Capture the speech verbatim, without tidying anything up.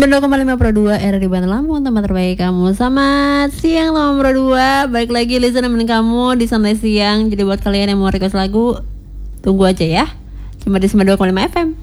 sembilan puluh dua koma lima Pro dua R R I Banten Lampung, tempat terbaik kamu. Selamat siang teman Pro dua. Balik lagi Lisa nemenin kamu di santai siang. Jadi buat kalian yang mau request lagu, tunggu aja ya. Cuma di sembilan puluh dua koma lima F M.